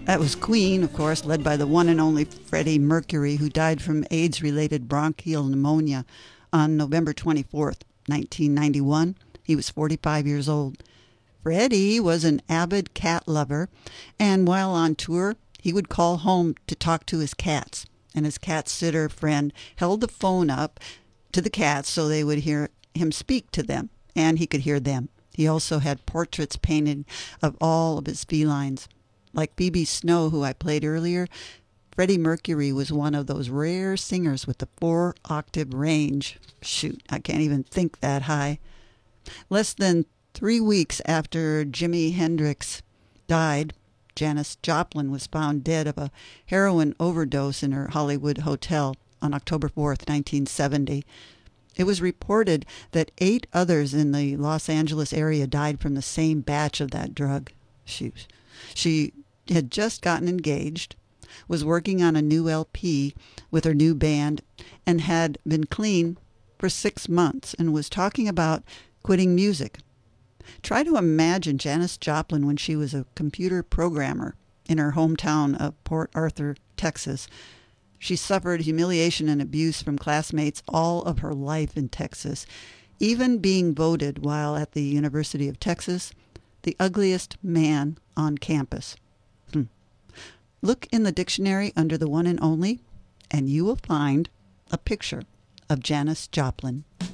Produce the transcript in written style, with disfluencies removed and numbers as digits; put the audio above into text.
That was Queen, of course, led by the one and only Freddie Mercury, who died from AIDS-related bronchial pneumonia on November 24th, 1991. He was 45 years old. Freddie was an avid cat lover, and while on tour, he would call home to talk to his cats. And his cat sitter friend held the phone up to the cats so they would hear him speak to them, and he could hear them. He also had portraits painted of all of his felines. Like Phoebe Snow, who I played earlier, Freddie Mercury was one of those rare singers with the 4-octave range. Shoot, I can't even think that high. Less than 3 weeks after Jimi Hendrix died, Janis Joplin was found dead of a heroin overdose in her Hollywood hotel on October 4th, 1970. It was reported that 8 others in the Los Angeles area died from the same batch of that drug. Shoot. She had just gotten engaged, was working on a new LP with her new band, and had been clean for 6 months and was talking about quitting music. Try to imagine Janis Joplin when she was a computer programmer in her hometown of Port Arthur, Texas. She suffered humiliation and abuse from classmates all of her life in Texas, even being voted while at the University of Texas the ugliest man on campus. Look in the dictionary under the one and only, and you will find a picture of Janis Joplin.